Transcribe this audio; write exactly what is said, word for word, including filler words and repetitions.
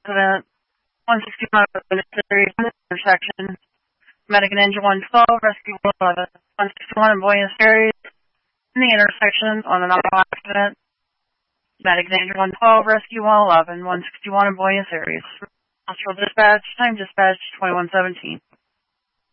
accident. one sixty-one Series intersection. Medic and Engine one twelve, Rescue one eleven. one sixty-one in Buenos Aires in the intersection on an auto accident. Medic and Engine one twelve, Rescue one eleven. one sixty-one in Buenos Aires. Hospital dispatch, time dispatch twenty-one seventeen.